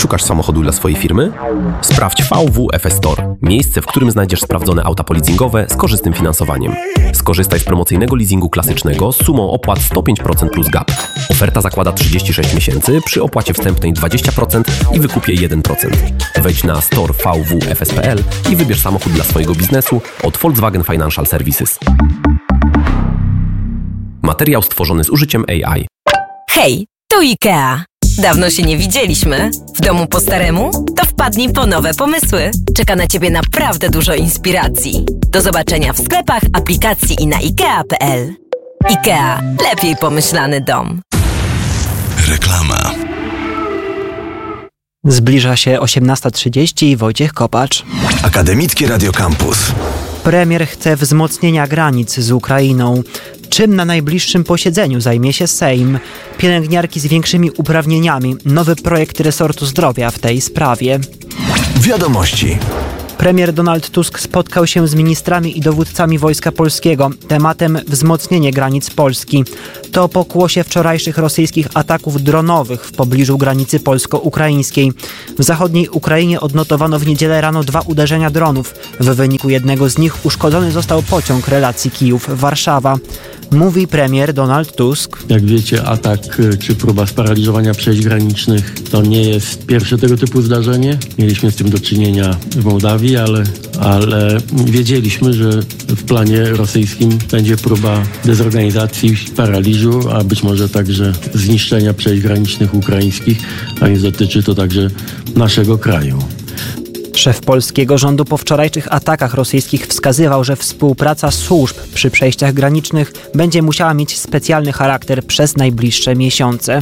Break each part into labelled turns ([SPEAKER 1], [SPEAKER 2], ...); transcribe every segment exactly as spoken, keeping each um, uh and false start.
[SPEAKER 1] Szukasz samochodu dla swojej firmy? Sprawdź V W F S Store, miejsce, w którym znajdziesz sprawdzone auta poleasingowe z korzystnym finansowaniem. Skorzystaj z promocyjnego leasingu klasycznego z sumą opłat sto pięć procent plus gap. Oferta zakłada trzydzieści sześć miesięcy przy opłacie wstępnej dwadzieścia procent i wykupie jeden procent. Wejdź na store v w f s kropka p l i wybierz samochód dla swojego biznesu od Volkswagen Financial Services. Materiał stworzony z użyciem A I.
[SPEAKER 2] Hej, tu IKEA. Dawno się nie widzieliśmy. W domu po staremu? To wpadnij po nowe pomysły. Czeka na Ciebie naprawdę dużo inspiracji. Do zobaczenia w sklepach, aplikacji i na ikea kropka p l. IKEA. Lepiej pomyślany dom.
[SPEAKER 3] Reklama.
[SPEAKER 4] Zbliża się osiemnasta trzydzieści i Wojciech Kopacz.
[SPEAKER 3] Akademickie Radio Campus.
[SPEAKER 4] Premier chce wzmocnienia granic z Ukrainą. Czym na najbliższym posiedzeniu zajmie się Sejm? Pielęgniarki z większymi uprawnieniami. Nowy projekt resortu zdrowia w tej sprawie.
[SPEAKER 3] Wiadomości.
[SPEAKER 4] Premier Donald Tusk spotkał się z ministrami i dowódcami Wojska Polskiego. Tematem wzmocnienie granic Polski. To pokłosie wczorajszych rosyjskich ataków dronowych w pobliżu granicy polsko-ukraińskiej. W zachodniej Ukrainie odnotowano w niedzielę rano dwa uderzenia dronów. W wyniku jednego z nich uszkodzony został pociąg relacji Kijów-Warszawa. Mówi premier Donald Tusk.
[SPEAKER 5] Jak wiecie, atak czy próba sparaliżowania przejść granicznych to nie jest pierwsze tego typu zdarzenie. Mieliśmy z tym do czynienia w Mołdawii, ale, ale wiedzieliśmy, że w planie rosyjskim będzie próba dezorganizacji, paraliżu, a być może także zniszczenia przejść granicznych ukraińskich, a więc dotyczy to także naszego kraju.
[SPEAKER 4] Szef polskiego rządu po wczorajszych atakach rosyjskich wskazywał, że współpraca służb przy przejściach granicznych będzie musiała mieć specjalny charakter przez najbliższe miesiące.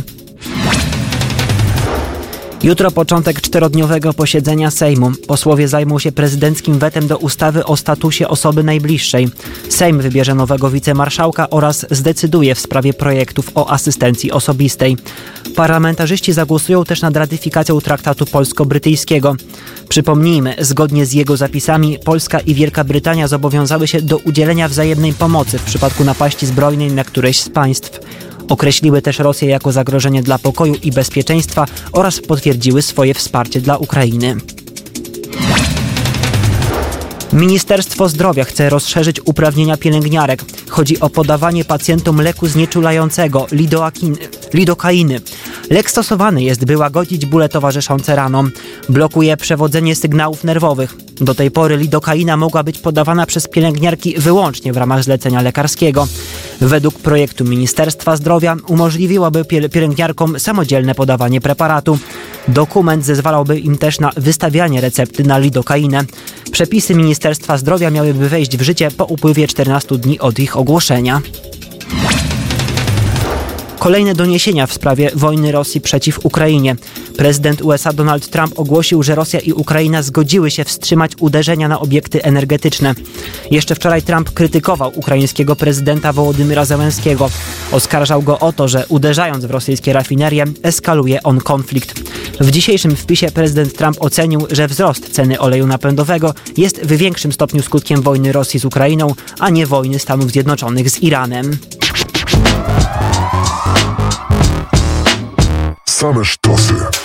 [SPEAKER 4] Jutro początek czterodniowego posiedzenia Sejmu. Posłowie zajmą się prezydenckim wetem do ustawy o statusie osoby najbliższej. Sejm wybierze nowego wicemarszałka oraz zdecyduje w sprawie projektów o asystencji osobistej. Parlamentarzyści zagłosują też nad ratyfikacją traktatu polsko-brytyjskiego. Przypomnijmy, zgodnie z jego zapisami Polska i Wielka Brytania zobowiązały się do udzielenia wzajemnej pomocy w przypadku napaści zbrojnej na któreś z państw. Określiły też Rosję jako zagrożenie dla pokoju i bezpieczeństwa oraz potwierdziły swoje wsparcie dla Ukrainy. Ministerstwo Zdrowia chce rozszerzyć uprawnienia pielęgniarek. Chodzi o podawanie pacjentom leku znieczulającego, lidoakiny, lidokainy. Lek stosowany jest, by łagodzić bóle towarzyszące ranom. Blokuje przewodzenie sygnałów nerwowych. Do tej pory lidokaina mogła być podawana przez pielęgniarki wyłącznie w ramach zlecenia lekarskiego. Według projektu Ministerstwa Zdrowia umożliwiłaby pielęgniarkom samodzielne podawanie preparatu. Dokument zezwalałby im też na wystawianie recepty na lidokainę. Przepisy Ministerstwa Zdrowia miałyby wejść w życie po upływie czternastu dni od ich ogłoszenia. Kolejne doniesienia w sprawie wojny Rosji przeciw Ukrainie. Prezydent U S A Donald Trump ogłosił, że Rosja i Ukraina zgodziły się wstrzymać uderzenia na obiekty energetyczne. Jeszcze wczoraj Trump krytykował ukraińskiego prezydenta Wołodymyra Zełenskiego. Oskarżał go o to, że uderzając w rosyjskie rafinerie, eskaluje on konflikt. W dzisiejszym wpisie prezydent Trump ocenił, że wzrost ceny oleju napędowego jest w większym stopniu skutkiem wojny Rosji z Ukrainą, a nie wojny Stanów Zjednoczonych z Iranem.
[SPEAKER 6] Same sztosy.